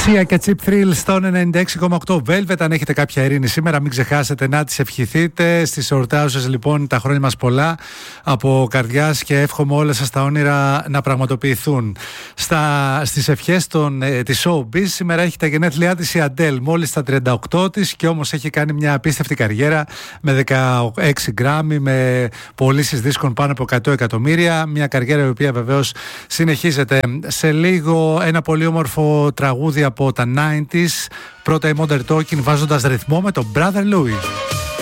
Sia και Cheap Thrill στο 96,8 Velvet. Αν έχετε κάποια ειρήνη σήμερα, μην ξεχάσετε να τις ευχηθείτε. Στις εορτάζουσες λοιπόν τα χρόνια μας πολλά από καρδιάς και εύχομαι όλα σας τα όνειρα να πραγματοποιηθούν. Στις ευχές της Showbiz σήμερα έχει τα γενέθλιά της η Adele, μόλις τα 38 της, και όμως έχει κάνει μια απίστευτη καριέρα με 16 Grammy, με πωλήσεις δίσκων πάνω από 100 εκατομμύρια. Μια καριέρα η οποία βεβαίως συνεχίζεται. Σε λίγο ένα πολύ όμορφο τραγούδι από τα 90s. Πρώτα η Modern Talking βάζοντας ρυθμό με τον Brother Louie.